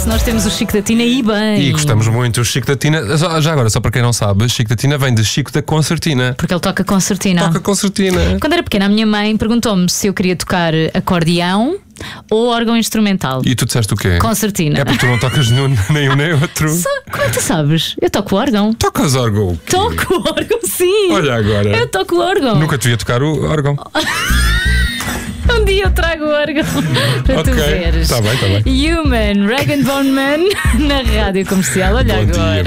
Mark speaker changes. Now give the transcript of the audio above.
Speaker 1: isso nós temos o Chico da Tina e bem.
Speaker 2: E gostamos muito. O Chico da Tina, já agora, só para quem não sabe, Chico da Tina vem de Chico da Concertina.
Speaker 1: Porque ele toca concertina.
Speaker 2: Toca concertina.
Speaker 1: Quando era pequena, a minha mãe perguntou-me se eu queria tocar acordeão ou órgão instrumental.
Speaker 2: E tu disseste o quê?
Speaker 1: Concertina.
Speaker 2: É porque tu não tocas nem um nem outro.
Speaker 1: Como é que tu sabes? Eu toco órgão.
Speaker 2: Tocas órgão?
Speaker 1: Toco órgão, sim.
Speaker 2: Olha agora.
Speaker 1: Eu toco órgão.
Speaker 2: Nunca te ia tocar o órgão.
Speaker 1: Um dia eu trago o órgão para tu veres.
Speaker 2: Tá bem.
Speaker 1: Human, Rag and Bone Man na rádio comercial. Olha
Speaker 2: Bom
Speaker 1: agora.
Speaker 2: dia.